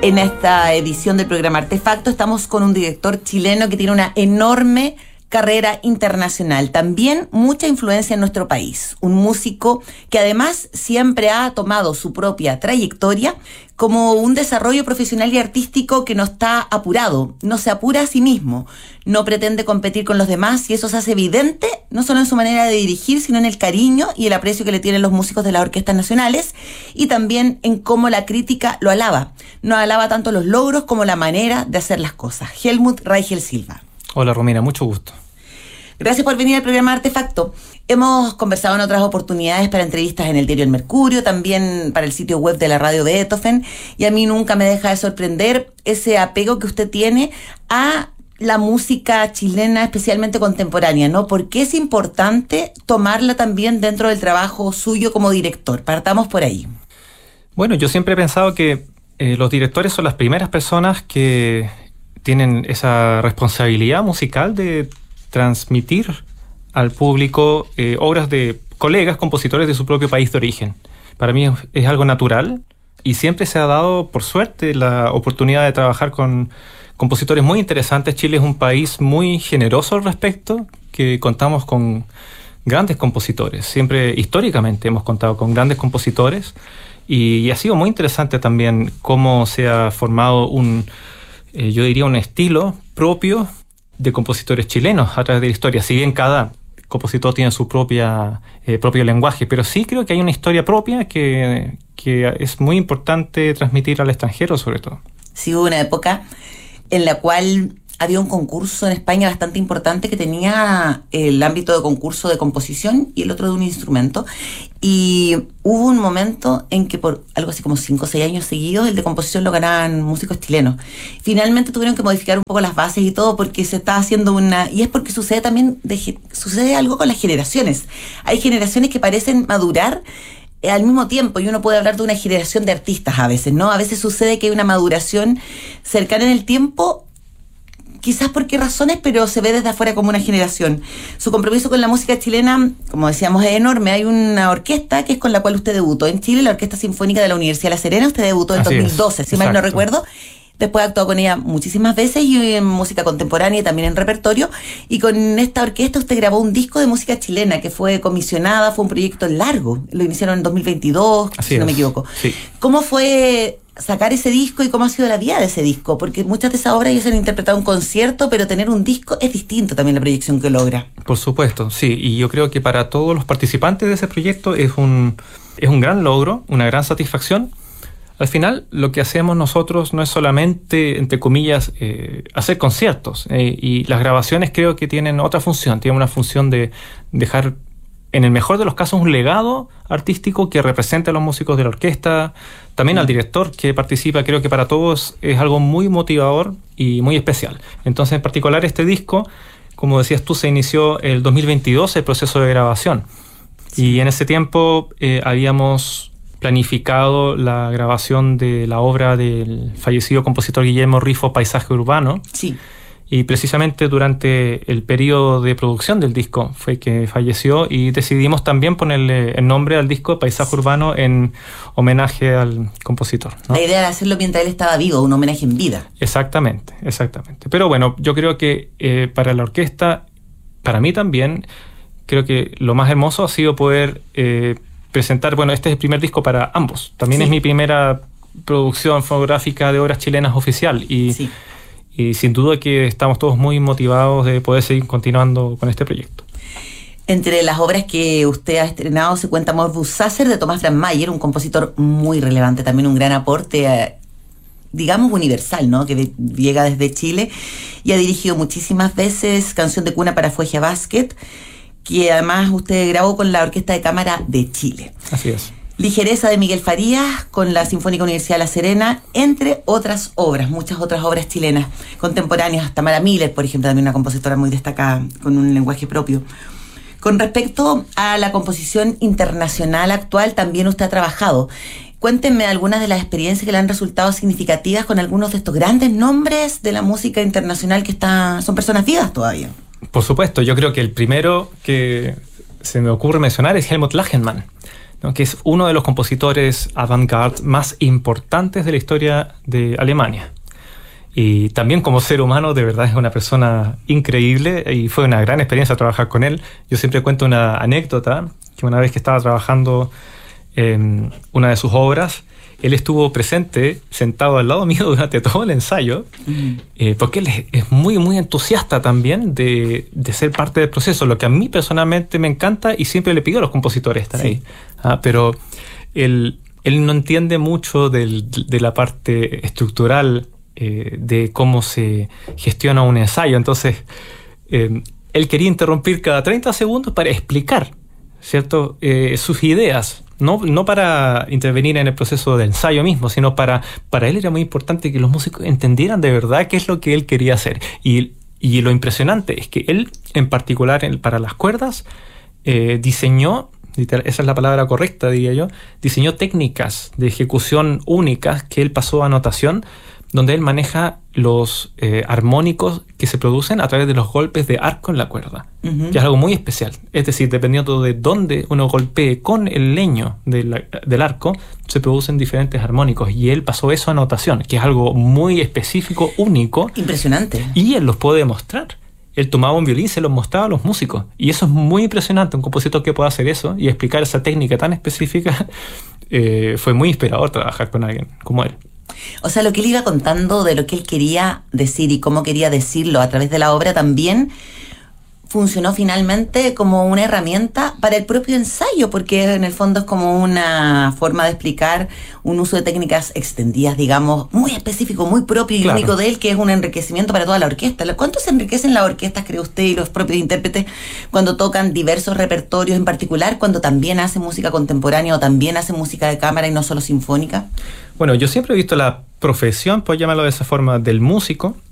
En esta edición del programa Artefacto estamos con un director chileno que tiene una enorme carrera internacional, también mucha influencia en nuestro país. Un músico que además siempre ha tomado su propia trayectoria como un desarrollo profesional y artístico que no está apurado, no se apura a sí mismo, no pretende competir con los demás, y eso se hace evidente no solo en su manera de dirigir, sino en el cariño y el aprecio que le tienen los músicos de las orquestas nacionales, y también en cómo la crítica lo alaba. No alaba tanto los logros como la manera de hacer las cosas. Helmut Reichel Silva. Hola Romina, mucho gusto. Gracias por venir al programa Artefacto. Hemos conversado en otras oportunidades para entrevistas en el diario El Mercurio, también para el sitio web de la radio Beethoven, y a mí nunca me deja de sorprender ese apego que usted tiene a la música chilena, especialmente contemporánea, ¿no? ¿Por qué es importante tomarla también dentro del trabajo suyo como director? Partamos por ahí. Bueno, yo siempre he pensado que los directores son las primeras personas que tienen esa responsabilidad musical de transmitir al público obras de colegas, compositores de su propio país de origen. Para mí es algo natural y siempre se ha dado, por suerte, la oportunidad de trabajar con compositores muy interesantes. Chile es un país muy generoso al respecto, que contamos con grandes compositores. Siempre, históricamente, hemos contado con grandes compositores y ha sido muy interesante también cómo se ha formado yo diría, un estilo propio de compositores chilenos a través de la historia. Si bien cada compositor tiene su propio lenguaje, pero sí creo que hay una historia propia que es muy importante transmitir al extranjero, sobre todo. Sí, hubo una época en la cual había un concurso en España bastante importante que tenía el ámbito de concurso de composición y el otro de un instrumento, y hubo un momento en que por algo así como 5 o 6 años seguidos el de composición lo ganaban músicos chilenos. Finalmente tuvieron que modificar un poco las bases y todo porque se estaba haciendo y es porque sucede algo con las generaciones. Hay generaciones que parecen madurar al mismo tiempo, y uno puede hablar de una generación de artistas a veces, ¿no? A veces sucede que hay una maduración cercana en el tiempo, quizás por qué razones, pero se ve desde afuera como una generación. Su compromiso con la música chilena, como decíamos, es enorme. Hay una orquesta que es con la cual usted debutó en Chile, la Orquesta Sinfónica de la Universidad de La Serena. Usted debutó en 2012, si mal no recuerdo. Después actuó con ella muchísimas veces y en música contemporánea y también en repertorio. Y con esta orquesta usted grabó un disco de música chilena que fue comisionada, fue un proyecto largo. Lo iniciaron en 2022, si no me equivoco. Sí. ¿Cómo fue sacar ese disco y cómo ha sido la vida de ese disco? Porque muchas de esas obras ya se han interpretado en concierto, pero tener un disco es distinto también la proyección que logra. Por supuesto, sí. Y yo creo que para todos los participantes de ese proyecto es un gran logro, una gran satisfacción. Al final, lo que hacemos nosotros no es solamente, entre comillas, hacer conciertos. Y las grabaciones creo que tienen otra función. Tienen una función de dejar, en el mejor de los casos, un legado artístico que represente a los músicos de la orquesta, también al director que participa. Creo que para todos es algo muy motivador y muy especial. Entonces, en particular, este disco, como decías tú, se inició el 2022, el proceso de grabación. Sí. Y en ese tiempo habíamos planificado la grabación de la obra del fallecido compositor Guillermo Rifo, Paisaje Urbano. Sí. Y precisamente durante el periodo de producción del disco fue que falleció, y decidimos también ponerle el nombre al disco Paisaje Urbano en homenaje al compositor, ¿no? La idea era hacerlo mientras él estaba vivo, un homenaje en vida. Exactamente. Pero bueno, yo creo que para la orquesta, para mí también, creo que lo más hermoso ha sido poder presentar, este es el primer disco para ambos. También sí. Es mi primera producción fonográfica de obras chilenas oficial y sin duda que estamos todos muy motivados de poder seguir continuando con este proyecto. Entre las obras que usted ha estrenado se cuenta Morbus Sacer de Tomás Brandmeier, un compositor muy relevante, también un gran aporte, digamos universal, ¿no? Que llega desde Chile y ha dirigido muchísimas veces Canción de Cuna para Fuegia Basket, que además usted grabó con la Orquesta de Cámara de Chile. Así es. Ligereza de Miguel Farías con la Sinfónica Universidad de La Serena, entre otras obras, muchas otras obras chilenas contemporáneas. Tamara Miller, por ejemplo, también una compositora muy destacada con un lenguaje propio. Con respecto a la composición internacional actual, también usted ha trabajado. Cuéntenme algunas de las experiencias que le han resultado significativas con algunos de estos grandes nombres de la música internacional que son personas vivas todavía. Por supuesto, yo creo que el primero que se me ocurre mencionar es Helmut Lachenmann. ¿no? Que es uno de los compositores avant-garde más importantes de la historia de Alemania. Y también como ser humano, de verdad es una persona increíble y fue una gran experiencia trabajar con él. Yo siempre cuento una anécdota, que una vez que estaba trabajando en una de sus obras, él estuvo presente, sentado al lado mío durante todo el ensayo, porque él es muy, muy entusiasta también de ser parte del proceso, lo que a mí personalmente me encanta y siempre le pido a los compositores estar ahí. Pero él no entiende mucho de la parte estructural de cómo se gestiona un ensayo. Entonces, él quería interrumpir cada 30 segundos para explicar, ¿cierto? Sus ideas. No para intervenir en el proceso de ensayo mismo, sino para él era muy importante que los músicos entendieran de verdad qué es lo que él quería hacer. Y lo impresionante es que él, en particular para las cuerdas, diseñó, esa es la palabra correcta, diría yo, diseñó técnicas de ejecución únicas que él pasó a notación, donde él maneja los armónicos que se producen a través de los golpes de arco en la cuerda, que es algo muy especial. Es decir, dependiendo de dónde uno golpee con el leño del arco, se producen diferentes armónicos, y él pasó eso a notación, que es algo muy específico, único. Impresionante. Y él los puede mostrar. Él tomaba un violín, se los mostraba a los músicos, y eso es muy impresionante. Un compositor que pueda hacer eso y explicar esa técnica tan específica, fue muy inspirador trabajar con alguien como él. O sea, lo que él iba contando de lo que él quería decir y cómo quería decirlo a través de la obra también funcionó finalmente como una herramienta para el propio ensayo, porque en el fondo es como una forma de explicar un uso de técnicas extendidas, digamos, muy específico, muy propio y único de él, que es un enriquecimiento para toda la orquesta. ¿Cuánto se enriquecen las orquestas, cree usted, y los propios intérpretes cuando tocan diversos repertorios, en particular cuando también hacen música contemporánea o también hacen música de cámara y no solo sinfónica? Bueno, yo siempre he visto la profesión, por llamarlo de esa forma, del músico